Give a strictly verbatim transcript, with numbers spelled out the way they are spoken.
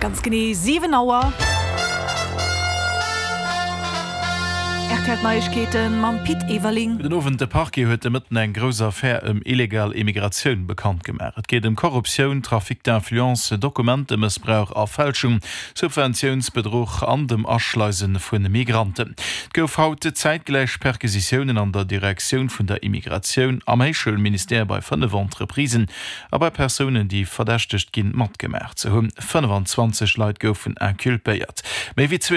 ganz genau sieben Uhr. Neuigkeiten mam Piet Ewerling. Den Owen de Parke huet mitten eng grosser Affaire um illegal Immigration bekannt gemacht. Et geht um Korruption, Trafik d'influence, Dokumentemissbrauch a Fälschung, Subventionsbedroch an dem Aschleisen vun de Migranten. Gouf haut zeitgleich Perquisitionen an der Direktion vun der Immigration am Heichschulminister bei fünf Entreprisen, aber Personen, die verdächtigt gin mat gemacht. Ze hunn fünfundzwanzig Leute goufen inculpéiert. Méi wie